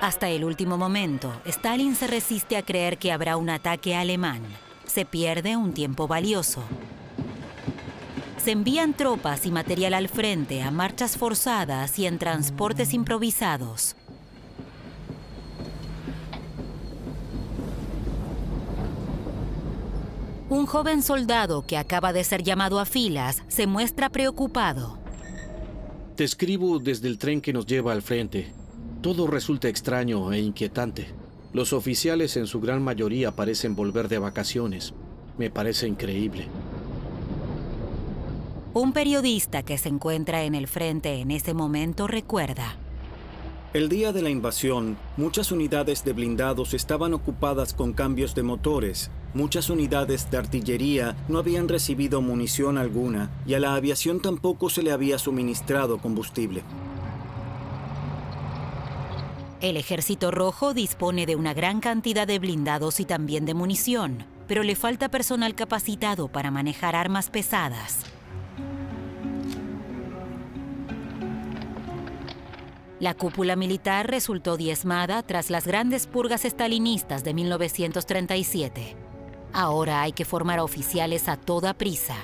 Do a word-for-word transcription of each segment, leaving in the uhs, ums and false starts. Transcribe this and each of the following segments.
Hasta el último momento, Stalin se resiste a creer que habrá un ataque alemán. Se pierde un tiempo valioso. Se envían tropas y material al frente a marchas forzadas y en transportes improvisados. Un joven soldado que acaba de ser llamado a filas se muestra preocupado. Te escribo desde el tren que nos lleva al frente. Todo resulta extraño e inquietante. Los oficiales en su gran mayoría parecen volver de vacaciones. Me parece increíble. Un periodista que se encuentra en el frente en ese momento recuerda. El día de la invasión, muchas unidades de blindados estaban ocupadas con cambios de motores. Muchas unidades de artillería no habían recibido munición alguna y a la aviación tampoco se le había suministrado combustible. El Ejército Rojo dispone de una gran cantidad de blindados y también de munición, pero le falta personal capacitado para manejar armas pesadas. La cúpula militar resultó diezmada tras las grandes purgas estalinistas de mil novecientos treinta y siete. Ahora hay que formar a oficiales a toda prisa.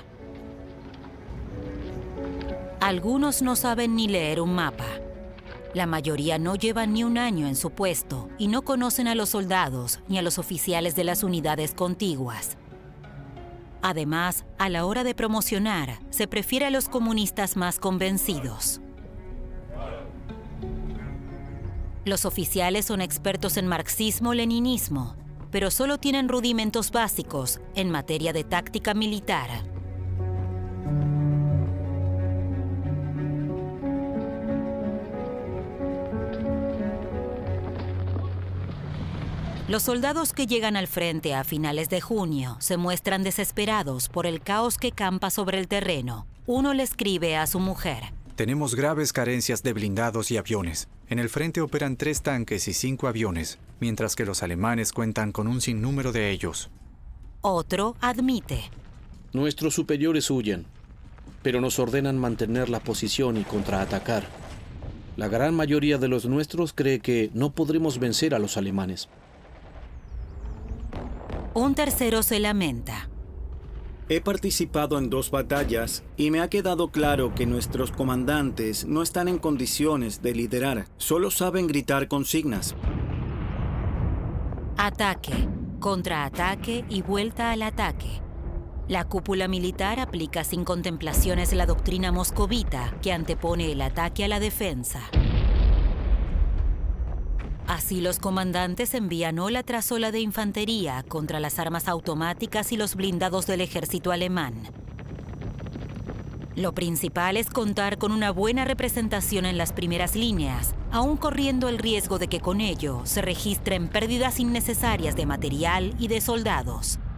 Algunos no saben ni leer un mapa. La mayoría no llevan ni un año en su puesto y no conocen a los soldados ni a los oficiales de las unidades contiguas. Además, a la hora de promocionar, se prefiere a los comunistas más convencidos. Los oficiales son expertos en marxismo-leninismo, pero solo tienen rudimentos básicos en materia de táctica militar. Los soldados que llegan al frente a finales de junio se muestran desesperados por el caos que campa sobre el terreno. Uno le escribe a su mujer. Tenemos graves carencias de blindados y aviones. En el frente operan tres tanques y cinco aviones, mientras que los alemanes cuentan con un sinnúmero de ellos. Otro admite. Nuestros superiores huyen, pero nos ordenan mantener la posición y contraatacar. La gran mayoría de los nuestros cree que no podremos vencer a los alemanes. Un tercero se lamenta. He participado en dos batallas y me ha quedado claro que nuestros comandantes no están en condiciones de liderar, solo saben gritar consignas. Ataque, contraataque y vuelta al ataque. La cúpula militar aplica sin contemplaciones la doctrina moscovita que antepone el ataque a la defensa. Así los comandantes envían ola tras ola de infantería contra las armas automáticas y los blindados del ejército alemán. Lo principal es contar con una buena representación en las primeras líneas, aun corriendo el riesgo de que con ello se registren pérdidas innecesarias de material y de soldados.